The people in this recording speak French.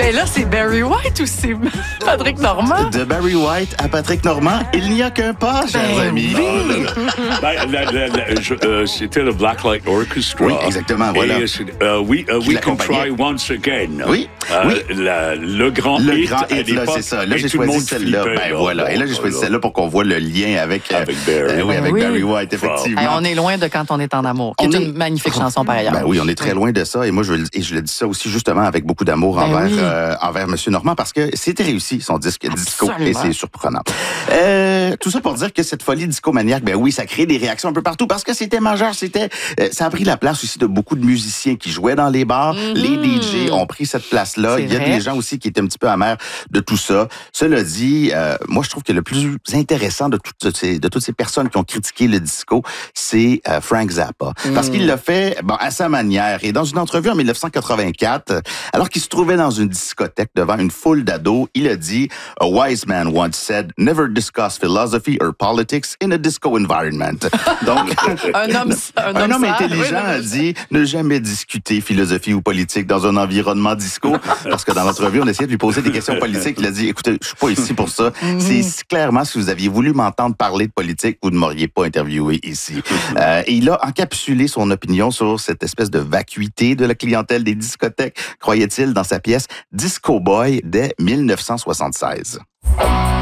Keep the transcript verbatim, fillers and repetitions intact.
Mais là, c'est Barry White ou c'est Patrick Normand? De Barry White à Patrick Normand, il n'y a qu'un pas, chers Ben amis. oui. Ben, la- la- la- je- euh, c'était le Blacklight Orchestra. Oui, exactement, voilà. Et c'est, euh, oui, euh, Qui We Can l'accompagnait. Try Once Again. Oui, Euh, oui. la- le grand Le hit. grand à hit, là, l'époque, c'est ça. Là, et j'ai tout le choisi monde celle-là. flippait, Ben voilà. Et là, j'ai choisi voilà. celle-là pour qu'on voit le lien avec, Avec euh, Barry. euh, oui, avec Oui. Barry White, effectivement. Hey, on est loin de Quand on est en amour, qui On est est- une magnifique chanson par ailleurs. Ben oui, on est très loin de ça. Et moi, je, et je le dis ça aussi justement avec beaucoup d'amour Ben envers, oui. euh, envers M. Normand parce que c'était réussi, son disque disco. Et Absolument. c'est surprenant. Euh, tout ça pour dire que cette folie disco-maniaque, ben oui, ça crée des réactions un peu partout parce que c'était majeur. C'était, euh, ça a pris la place aussi de beaucoup de musiciens qui jouaient dans les bars. Les D J ont pris cette place-là. C'est Il y a vrai. des gens aussi qui étaient un petit peu amers de tout ça. Cela dit, euh, moi, je trouve que le plus intéressant de toutes ces, de toutes ces personnes qui ont critiqué le disco, c'est euh, Frank Zappa. Parce qu'il l'a fait bon, à sa manière. Et dans une entrevue en dix-neuf cent quatre-vingt-quatre, alors qu'il se trouvait dans une discothèque devant une foule d'ados, il a dit « A wise man once said, never discuss philosophy or politics in a disco environment. » Donc, Un homme, un un homme, homme sage. intelligent Oui, a dit ne jamais discuter philosophie ou politique dans un environnement disco. Parce que dans l'entrevue, on essayait de lui poser des questions politiques. Il a dit écoutez, je suis pas ici pour ça. C'est si clairement, si vous aviez voulu m'entendre parler de politique, vous ne m'auriez pas interviewé ici. Euh, et il a encapsulé son opinion sur cette espèce de vacuité de la clientèle des discothèques, croyait-il, dans sa pièce Disco Boy dès dix-neuf cent soixante-seize.